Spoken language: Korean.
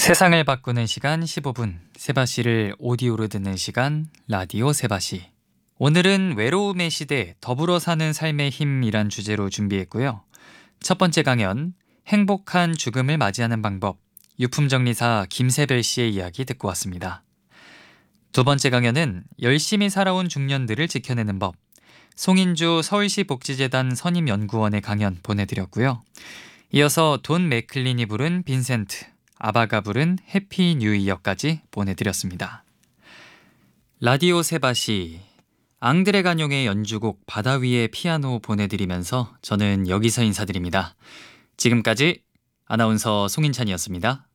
세상을 바꾸는 시간 15분, 세바시를 오디오로 듣는 시간 라디오 세바시. 오늘은 외로움의 시대 더불어 사는 삶의 힘이란 주제로 준비했고요. 첫 번째 강연, 행복한 죽음을 맞이하는 방법, 유품정리사 김세별 씨의 이야기 듣고 왔습니다. 두 번째 강연은 열심히 살아온 중년들을 지켜내는 법, 송인주 서울시 복지재단 선임연구원의 강연 보내드렸고요. 이어서 돈 맥클린이 부른 빈센트, 아바가 부른 해피 뉴 이어까지 보내드렸습니다. 라디오 세바시, 앙드레 가뇽의 연주곡 바다 위의 피아노 보내드리면서 저는 여기서 인사드립니다. 지금까지 아나운서 송인찬이었습니다.